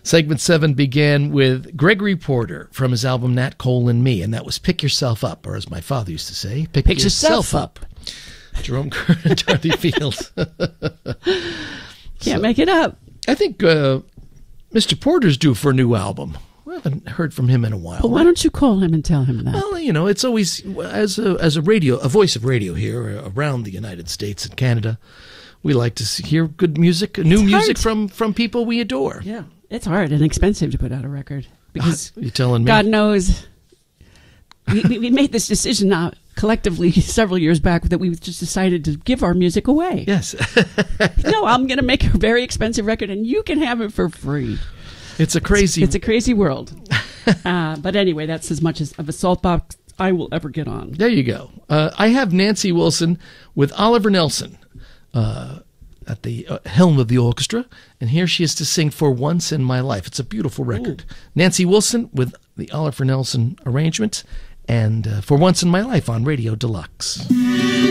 Segment 7 began with Gregory Porter from his album Nat Cole and Me, and that was Pick Yourself Up, or as my father used to say, Pick Yourself Up. Jerome Kern and Dorothy Fields. Can't make it up. I think Mr. Porter's due for a new album. We haven't heard from him in a while. Well, why don't you call him and tell him that? Well, you know, it's always, as a voice of radio here around the United States and Canada, we like to hear good music, new music from people we adore. Yeah, it's hard and expensive to put out a record. Because you're telling me? God knows, we made this decision now collectively several years back that we just decided to give our music away. Yes. No, I'm going to make a very expensive record and you can have it for free. It's a crazy world. But anyway, that's as much of a salt box I will ever get on. There you go. I have Nancy Wilson with Oliver Nelson at the helm of the orchestra, and here she is to sing For Once in My Life. It's a beautiful record. Ooh. Nancy Wilson with the Oliver Nelson arrangement, and For Once in My Life on Radio Deluxe.